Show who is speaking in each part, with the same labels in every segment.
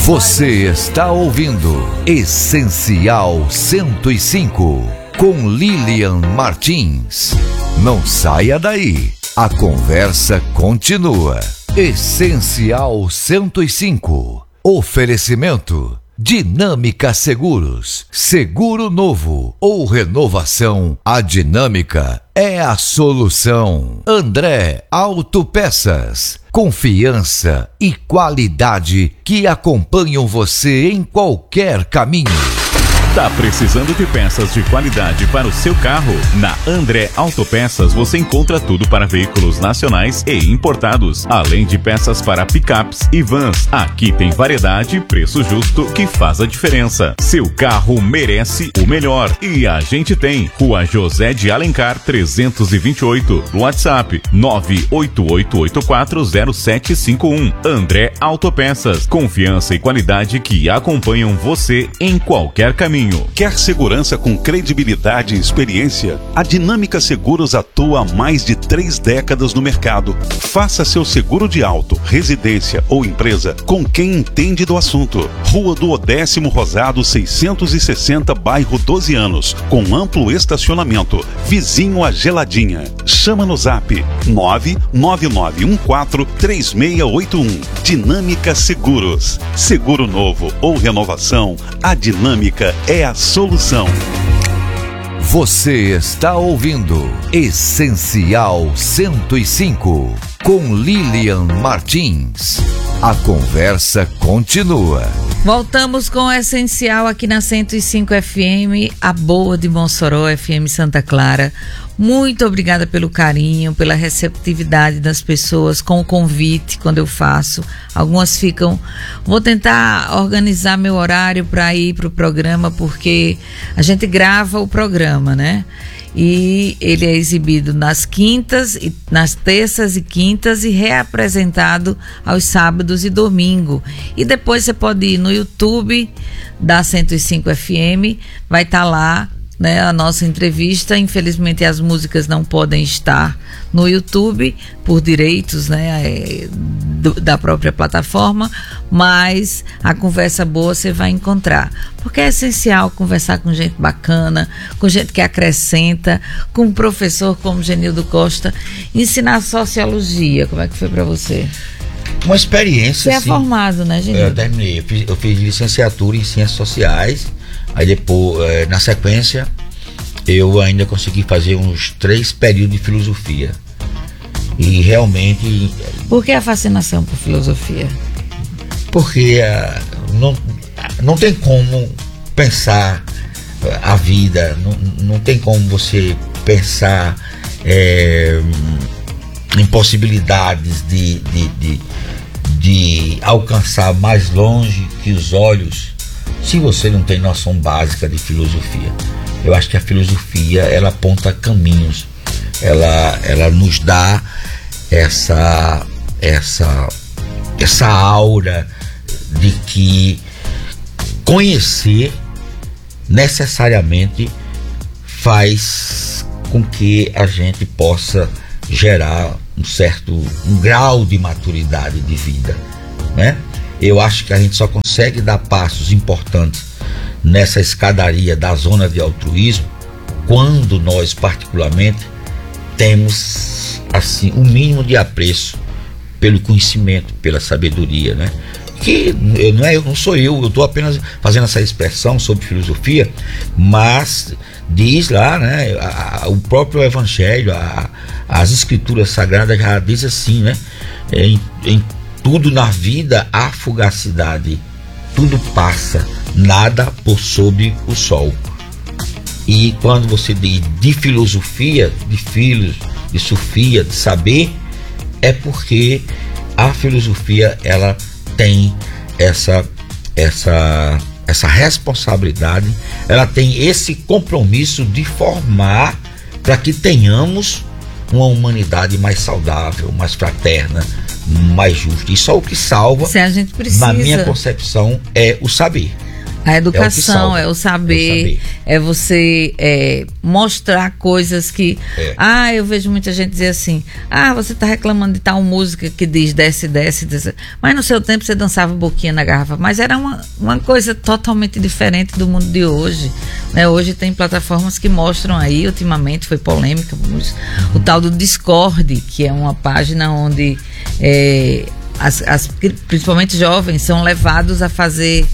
Speaker 1: Você está ouvindo Essencial 105 com Lilian Martins. Não saia daí, a conversa continua. Essencial 105. Oferecimento Dinâmica Seguros. Seguro novo ou renovação, a Dinâmica é a solução. André Autopeças. Confiança e qualidade que acompanham você em qualquer caminho.
Speaker 2: Tá precisando de peças de qualidade para o seu carro? Na André Autopeças você encontra tudo para veículos nacionais e importados, além de peças para picapes e vans. Aqui tem variedade e preço justo que faz a diferença. Seu carro merece o melhor e a gente tem. Rua José de Alencar 328, WhatsApp 988840751. André Autopeças, confiança e qualidade que acompanham você em qualquer caminho.
Speaker 3: Quer segurança com credibilidade e experiência? A Dinâmica Seguros atua há mais de 3 décadas no mercado. Faça seu seguro de auto, residência ou empresa com quem entende do assunto. Rua do Odécimo Rosado 660, bairro 12 Anos, com amplo estacionamento, vizinho a Geladinha. Chama no zap 999143681. Dinâmica Seguros. Seguro novo ou renovação, a Dinâmica é a solução.
Speaker 1: Você está ouvindo Essencial 105 com Lilian Martins. A conversa continua.
Speaker 4: Voltamos com o Essencial aqui na 105 FM, a boa de Mossoró, FM Santa Clara. Muito obrigada pelo carinho, pela receptividade das pessoas com o convite quando eu faço. Algumas ficam... Vou tentar organizar meu horário para ir para o programa, porque a gente grava o programa, né? E ele é exibido nas terças e quintas e reapresentado aos sábados e domingo. E depois você pode ir no YouTube da 105 FM, vai estar lá, né, a nossa entrevista. Infelizmente as músicas não podem estar no YouTube por direitos, né, da própria plataforma, mas a conversa boa você vai encontrar, porque é essencial conversar com gente bacana, com gente que acrescenta, com um professor como Genildo Costa, ensinar sociologia. Como é que foi para você?
Speaker 5: Uma experiência.
Speaker 4: Você é formado, né, Genildo?
Speaker 5: Eu terminei, eu fiz licenciatura em Ciências Sociais. Aí depois, na sequência, eu ainda consegui fazer uns 3 períodos de filosofia. E realmente...
Speaker 4: Por que a fascinação por filosofia?
Speaker 5: Porque não tem como pensar a vida, não tem como você pensar em possibilidades de alcançar mais longe que os olhos, se você não tem noção básica de filosofia. Eu acho que a filosofia, ela aponta caminhos, ela nos dá essa aura de que conhecer necessariamente faz com que a gente possa gerar um grau de maturidade de vida, né? Eu acho que a gente só consegue dar passos importantes nessa escadaria da zona de altruísmo quando nós, particularmente, temos assim um mínimo de apreço pelo conhecimento, pela sabedoria, né? Que não sou eu estou apenas fazendo essa expressão sobre filosofia, mas diz lá, né, o próprio Evangelho, as Escrituras Sagradas já diz assim, né? Em tudo na vida há fugacidade, tudo passa, nada por sob o sol. E quando você diz de filosofia, de filhos, de sofia, de saber, é porque a filosofia, ela tem essa responsabilidade, ela tem esse compromisso de formar para que tenhamos uma humanidade mais saudável, mais fraterna, mais justa. E só o que salva,
Speaker 4: se a gente precisa,
Speaker 5: na minha concepção, é o saber.
Speaker 4: A educação, é o saber, é você mostrar coisas que... eu vejo muita gente dizer assim, você tá reclamando de tal música que diz desce, desce, desce. Mas no seu tempo você dançava boquinha na garrafa, mas era uma coisa totalmente diferente do mundo de hoje, né? Hoje tem plataformas que mostram aí, ultimamente foi polêmica, o tal do Discord, que é uma página onde principalmente jovens são levados a fazer...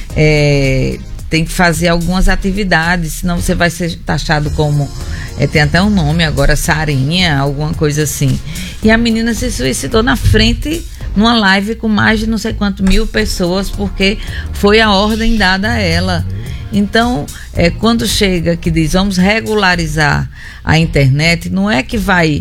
Speaker 4: tem que fazer algumas atividades, senão você vai ser taxado como tem até um nome agora, sarinha, alguma coisa assim. E a menina se suicidou na frente, numa live com mais de não sei quanto mil pessoas, porque foi a ordem dada a ela. Então, quando chega que diz vamos regularizar a internet, não é que vai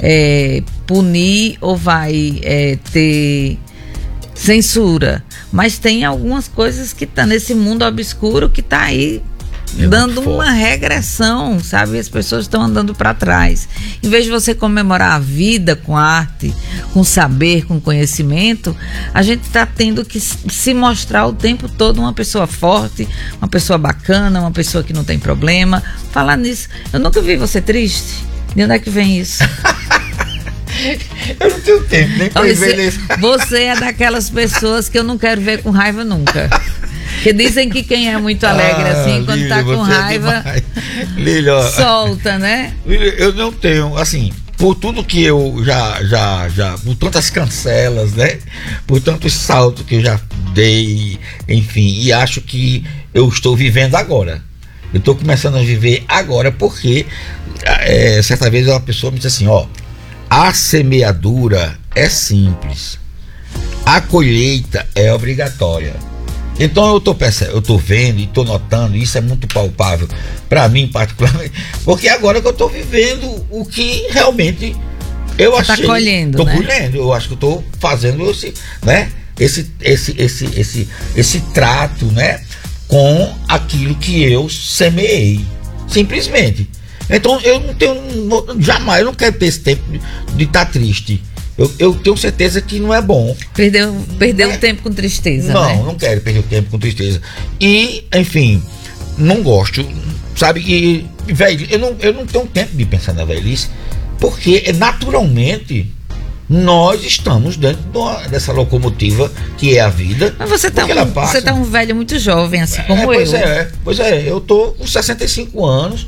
Speaker 4: punir ou vai ter censura, mas tem algumas coisas que tá nesse mundo obscuro que tá aí dando uma regressão, sabe? As pessoas estão andando para trás. Em vez de você comemorar a vida com arte, com saber, com conhecimento, a gente está tendo que se mostrar o tempo todo uma pessoa forte, uma pessoa bacana, uma pessoa que não tem problema. Falar nisso, eu nunca vi você triste. De onde é que vem isso?
Speaker 5: Eu não tenho tempo nem pra envelhecer.
Speaker 4: Você é daquelas pessoas que eu não quero ver com raiva nunca. Que dizem que quem é muito alegre assim, quando Lília, tá com raiva,
Speaker 5: Lília,
Speaker 4: solta, né?
Speaker 5: Lília, eu não tenho, assim, por tudo que eu já, por tantas cancelas, né? Por tantos saltos que eu já dei, enfim, e acho que eu estou vivendo agora. Eu estou começando a viver agora porque certa vez uma pessoa me disse assim, a semeadura é simples, a colheita é obrigatória. Então eu tô vendo e tô notando, isso é muito palpável para mim particularmente, porque agora que eu tô vivendo o que realmente eu achei.
Speaker 4: Tá colhendo,
Speaker 5: tô
Speaker 4: né?
Speaker 5: colhendo, eu acho que eu tô fazendo esse trato, né, com aquilo que eu semeei, simplesmente. Então eu não tenho, jamais, eu não quero ter esse tempo de estar triste. Eu tenho certeza que não é bom.
Speaker 4: Perdeu o tempo com tristeza,
Speaker 5: não,
Speaker 4: né?
Speaker 5: Não quero perder o tempo com tristeza. E, enfim, não gosto, sabe? E, velho, eu não tenho tempo de pensar na velhice, porque naturalmente nós estamos dentro dessa locomotiva que é a vida.
Speaker 4: Mas você tá um velho muito jovem, assim como eu.
Speaker 5: Pois é, eu tô com 65 anos,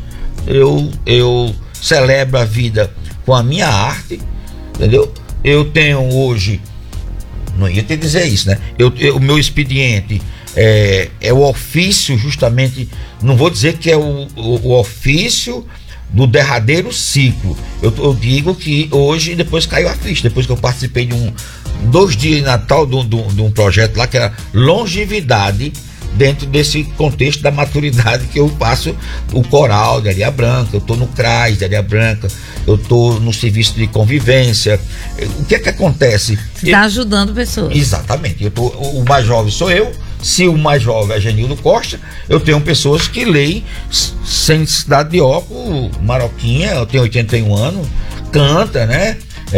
Speaker 5: eu celebro a vida com a minha arte, entendeu? Eu tenho hoje, não ia te dizer isso, né? O meu expediente é o ofício, justamente, não vou dizer que é o ofício do derradeiro ciclo. Eu digo que hoje, depois caiu a ficha, depois que eu participei de 2 dias de Natal de um projeto lá que era longevidade, dentro desse contexto da maturidade que eu faço o coral de Areia Branca, eu estou no CRAS de Areia Branca, eu estou no serviço de convivência. O que é que acontece?
Speaker 4: Você está ajudando pessoas.
Speaker 5: Exatamente. O mais jovem sou eu. Se o mais jovem é Genildo Costa, eu tenho pessoas que leem sem necessidade de óculos, Maroquinha, eu tenho 81 anos, canta, né?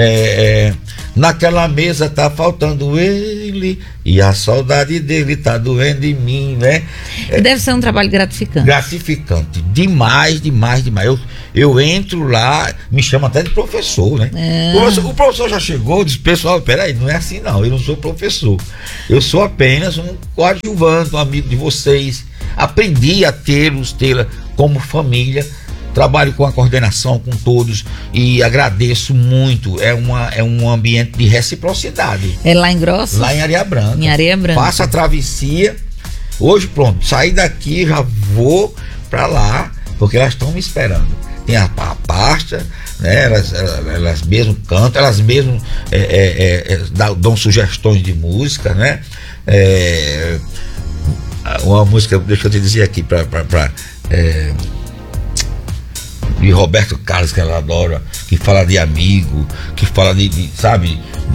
Speaker 5: Naquela mesa tá faltando ele e a saudade dele tá doendo em mim, né?
Speaker 4: Deve ser um trabalho gratificante.
Speaker 5: Gratificante, demais. Eu entro lá, me chama até de professor, né? O professor já chegou, disse, pessoal, peraí, não é assim não, eu não sou professor, eu sou apenas um coadjuvante, um amigo de vocês. Aprendi a tê-la como família. Trabalho com a coordenação com todos e agradeço muito. É um ambiente de reciprocidade.
Speaker 4: É lá em Grossos?
Speaker 5: Lá em Areia Branca.
Speaker 4: Em Areia Branca.
Speaker 5: Faço a travessia. Hoje, pronto, saí daqui, já vou pra lá, porque elas estão me esperando. Tem a pasta, né? Elas mesmo cantam, elas mesmo dão sugestões de música, né? Uma música, deixa eu te dizer aqui, de Roberto Carlos, que ela adora, que fala de amigo, que fala sabe,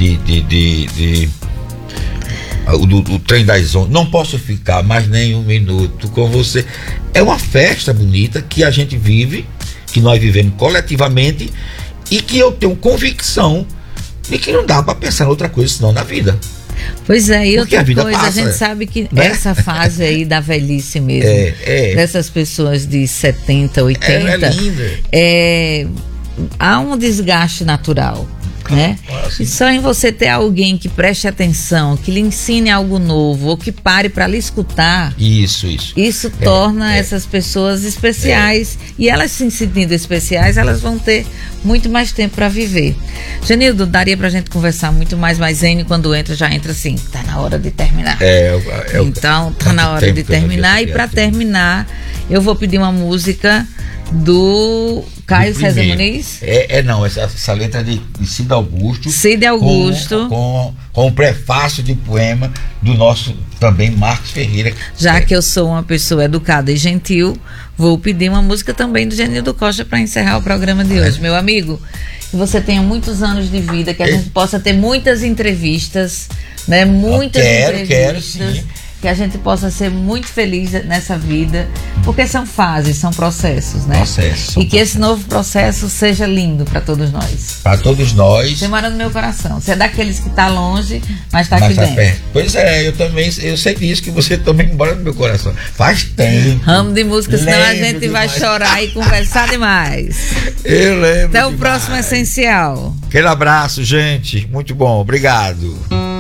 Speaker 5: o trem das ondas. Não posso ficar mais nem um minuto com você. É uma festa bonita que a gente vive, que nós vivemos coletivamente, e que eu tenho convicção de que não dá para pensar em outra coisa senão na vida.
Speaker 4: Pois é, e
Speaker 5: Porque
Speaker 4: outra
Speaker 5: a vida
Speaker 4: coisa,
Speaker 5: passa,
Speaker 4: a gente sabe que
Speaker 5: né?
Speaker 4: essa fase aí da velhice mesmo, dessas pessoas de 70, 80,
Speaker 5: é linda.
Speaker 4: Há um desgaste natural, né?
Speaker 5: Assim.
Speaker 4: E só em você ter alguém que preste atenção, que lhe ensine algo novo, ou que pare para lhe escutar, isso torna essas pessoas especiais. E elas se sentindo especiais, elas vão ter muito mais tempo para viver. Genildo, daria pra gente conversar muito mais, mas Enio, quando entra, já entra assim, tá na hora de terminar. Então, tá na hora de terminar. E para terminar, eu vou pedir uma música do Caio César Muniz.
Speaker 5: Não, essa letra de Cid Augusto.
Speaker 4: Cid Augusto.
Speaker 5: Com o prefácio de poema do nosso também Marcos Ferreira.
Speaker 4: Já que eu sou uma pessoa educada e gentil, vou pedir uma música também do Genildo Costa para encerrar o programa de hoje. Meu amigo, que você tenha muitos anos de vida, que a gente possa ter muitas entrevistas, né?
Speaker 5: Quero sim.
Speaker 4: Que a gente possa ser muito feliz nessa vida, porque são fases, são processos, né? E que esse novo processo seja lindo para todos nós.
Speaker 5: Para todos nós.
Speaker 4: Você mora no meu coração. Você é daqueles que está longe, mas está aqui dentro.
Speaker 5: Perto. Pois é, eu sei disso, que você também mora no meu coração. Faz tempo.
Speaker 4: Ramo de música, senão a gente vai chorar e conversar demais.
Speaker 5: Eu lembro.
Speaker 4: Até o próximo Essencial.
Speaker 5: Aquele abraço, gente. Muito bom. Obrigado.